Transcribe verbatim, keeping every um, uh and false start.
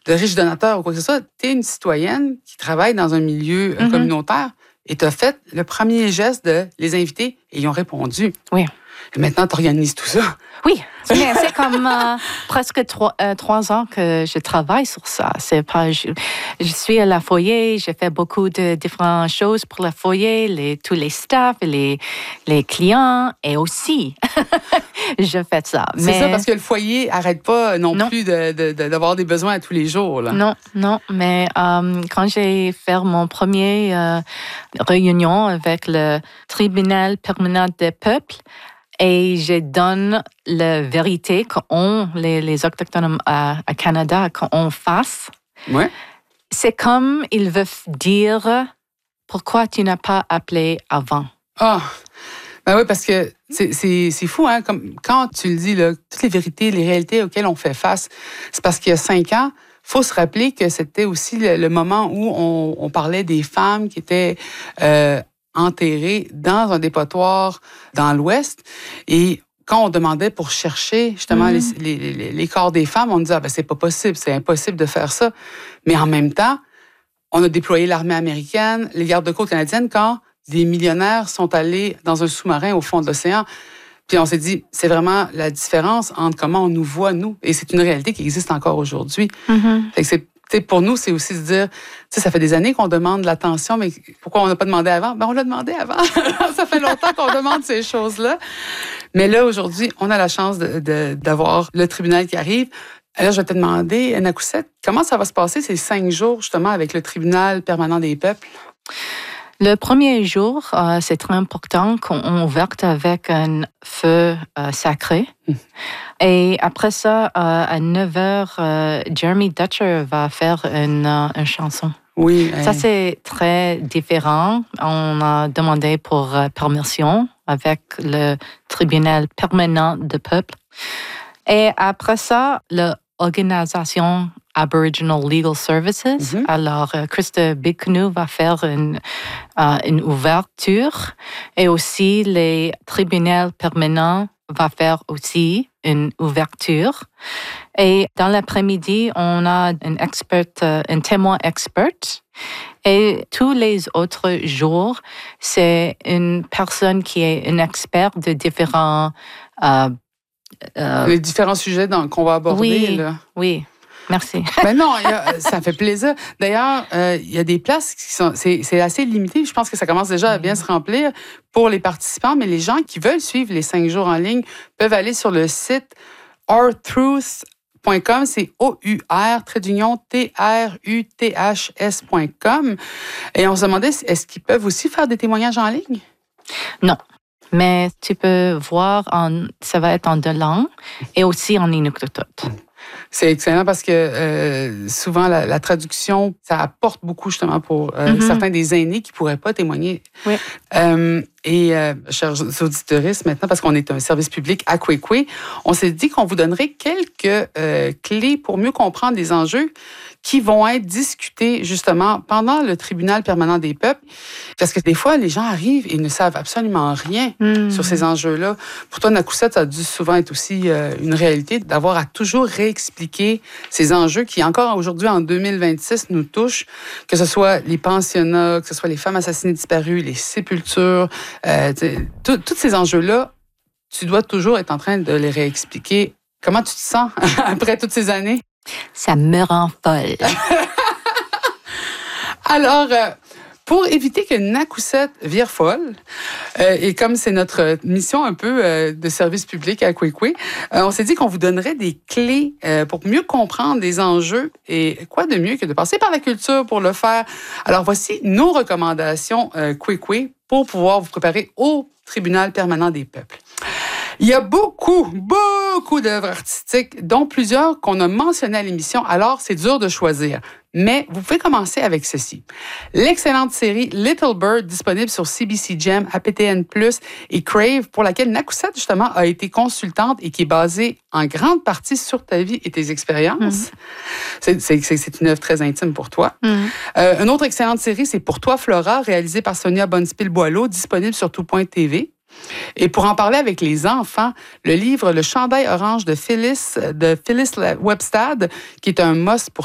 de riche donateur ou quoi que ce soit. Tu es une citoyenne qui travaille dans un milieu mm-hmm. communautaire et tu as fait le premier geste de les inviter et ils ont répondu. Oui. Et maintenant, tu organises tout ça. Oui, mais c'est comme euh, presque trois, euh, trois ans que je travaille sur ça. C'est pas, je, je suis à la foyer, j'ai fait beaucoup de différentes choses pour la foyer, les, tous les staffs, les, les clients et aussi, je fais ça. C'est mais... ça, parce que le foyer n'arrête pas non, non. plus de, de, de, d'avoir des besoins à tous les jours. Là. Non, non, mais euh, quand j'ai fait mon premier euh, réunion avec le tribunal permanent des peuples, et je donne la vérité qu'on, les, les Autochtones à, à Canada, qu'on fasse. Ouais. C'est comme ils veulent dire pourquoi tu n'as pas appelé avant. Ah, ben oui, parce que c'est, c'est, c'est fou, hein? Comme quand tu le dis, là, toutes les vérités, les réalités auxquelles on fait face, c'est parce qu'il y a cinq ans, il faut se rappeler que c'était aussi le, le moment où on, on parlait des femmes qui étaient euh, enterrées dans un dépotoir dans l'Ouest. Et quand on demandait pour chercher justement mmh. les, les, les, les corps des femmes, on disait ah, ben, c'est pas possible, c'est impossible de faire ça. Mais en même temps, on a déployé l'armée américaine, les gardes-côtes canadiennes, quand des millionnaires sont allés dans un sous-marin au fond de l'océan. Puis on s'est dit, c'est vraiment la différence entre comment on nous voit, nous. Et c'est une réalité qui existe encore aujourd'hui. Mmh. Fait que c'est T'sais, pour nous, c'est aussi de dire, ça fait des années qu'on demande l'attention, mais pourquoi on n'a pas demandé avant? Ben, on l'a demandé avant. Ça fait longtemps qu'on demande ces choses-là. Mais là, aujourd'hui, on a la chance de, de, d'avoir le tribunal qui arrive. Alors, je vais te demander, Nakoussette, comment ça va se passer ces cinq jours, justement, avec le tribunal permanent des peuples? Le premier jour, euh, c'est très important qu'on ouvre avec un feu euh, sacré. Mmh. Et après ça, euh, à neuf heures, euh, Jeremy Dutcher va faire une, euh, une chanson. Oui. Ça, c'est très différent. On a demandé pour euh, permission avec le tribunal permanent de peuple. Et après ça, l'organisation Aboriginal Legal Services. Mm-hmm. Alors, euh, Krista Big-Canoe va faire une, euh, une ouverture et aussi les tribunaux permanents va faire aussi une ouverture. Et dans l'après-midi, on a un expert, euh, un témoin expert. Et tous les autres jours, c'est une personne qui est un expert de différents... Euh, euh, les différents sujets dans, qu'on va aborder. Oui, là. oui. Merci. Mais non, y a, ça fait plaisir. D'ailleurs, euh, il y a des places qui sont, c'est, c'est assez limité. Je pense que ça commence déjà à bien se remplir pour les participants, mais les gens qui veulent suivre les cinq jours en ligne peuvent aller sur le site our truth point com, c'est O U R, trait d'union, T R U T H S point com. Et on se demandait, est-ce qu'ils peuvent aussi faire des témoignages en ligne? Non. Mais tu peux voir, en, ça va être en deux langues et aussi en inuktitut. C'est excellent parce que euh, souvent, la, la traduction, ça apporte beaucoup justement pour euh, mm-hmm. certains des aînés qui ne pourraient pas témoigner. Oui. Euh, et, euh, chers auditeurs, maintenant, parce qu'on est un service public à Kwekwe, on s'est dit qu'on vous donnerait quelques euh, clés pour mieux comprendre les enjeux qui vont être discutés justement pendant le tribunal permanent des peuples. Parce que des fois, les gens arrivent et ne savent absolument rien mm. sur ces enjeux-là. Pour toi, Nakoussette, ça a dû souvent être aussi euh, une réalité d'avoir à toujours réexpliquer ces enjeux qui, encore aujourd'hui, en deux mille vingt-six, nous touchent, que ce soit les pensionnats, que ce soit les femmes assassinées disparues, les sépultures, euh, tous ces enjeux-là, tu dois toujours être en train de les réexpliquer. Comment tu te sens après toutes ces années? Ça me rend folle. Alors, euh, pour éviter que Nakoussette vire folle, euh, et comme c'est notre mission un peu euh, de service public à Kwekwe, euh, on s'est dit qu'on vous donnerait des clés euh, pour mieux comprendre les enjeux. Et quoi de mieux que de passer par la culture pour le faire? Alors, voici nos recommandations euh, Kwekwe pour pouvoir vous préparer au tribunal permanent des peuples. Il y a beaucoup, beaucoup d'œuvres artistiques, dont plusieurs qu'on a mentionnées à l'émission, alors c'est dur de choisir. Mais vous pouvez commencer avec ceci. L'excellente série Little Bird, disponible sur C B C Gem, A P T N plus, et Crave, pour laquelle Nakoussette, justement, a été consultante et qui est basée en grande partie sur ta vie et tes expériences. Mm. C'est, c'est, c'est une œuvre très intime pour toi. Mm. Euh, une autre excellente série, c'est Pour toi, Flora, réalisée par Sonia Bonspil-Boileau, disponible sur tout point T V. Et pour en parler avec les enfants, le livre Le chandail orange de Phyllis, de Phyllis Webstad, qui est un must pour